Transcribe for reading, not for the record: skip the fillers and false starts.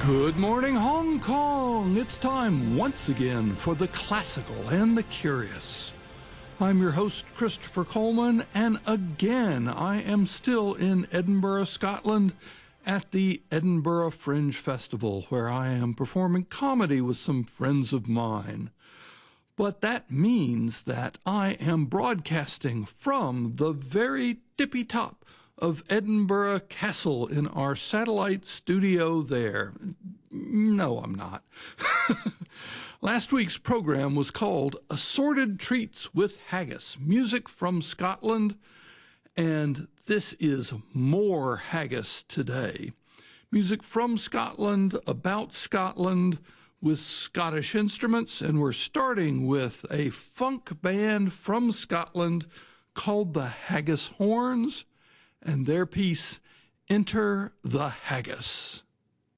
Good morning, Hong Kong! It's time once again for the classical and the curious. I'm your host, Christopher Coleman, and again I am still in Edinburgh, Scotland, at the Edinburgh Fringe Festival, where I am performing comedy with some friends of mine. But that means that I am broadcasting from the very tippy top of Edinburgh Castle in our satellite studio there. No, I'm not. Last week's program was called Assorted Treats with Haggis, Music from Scotland, and this is more haggis today. Music from Scotland, about Scotland, with Scottish instruments, and we're starting with a funk band from Scotland called the Haggis Horns, and their piece, Enter the Haggis.